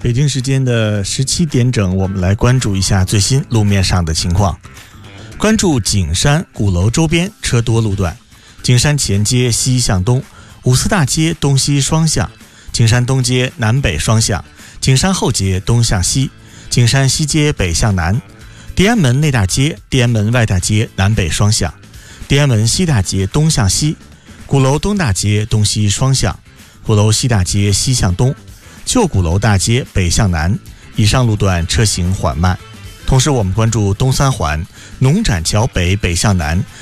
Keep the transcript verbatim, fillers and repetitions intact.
北京时间的十七点整，我们来关注一下最新路面上的情况。关注景山鼓楼周边车多路段，景山前街西向东，五四大街东西双向，景山东街南北双向，景山后街东向西，景山西街北向南，地安门内大街、地安门外大街南北双向，地安门西大街东向西，鼓楼东大街东西双向，鼓楼西大街西向东，旧鼓楼大街北向南，以上路段车行缓慢。同时我们关注东三环农展桥北北向南，